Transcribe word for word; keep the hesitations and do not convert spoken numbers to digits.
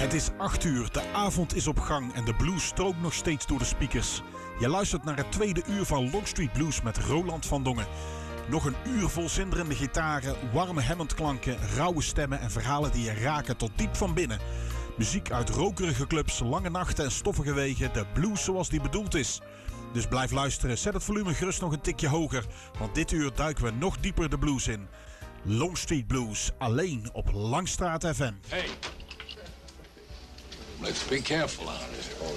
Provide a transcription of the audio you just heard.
Het is acht uur, de avond is op gang en de blues stroomt nog steeds door de speakers. Je luistert naar het tweede uur van Longstreet Blues met Roland van Dongen. Nog een uur vol zinderende gitaren, warme Hammondklanken, rauwe stemmen en verhalen die je raken tot diep van binnen. Muziek uit rokerige clubs, lange nachten en stoffige wegen, de blues zoals die bedoeld is. Dus blijf luisteren, zet het volume gerust nog een tikje hoger, want dit uur duiken we nog dieper de blues in. Longstreet Blues, alleen op Langstraat F M. Hey, let's be careful out here.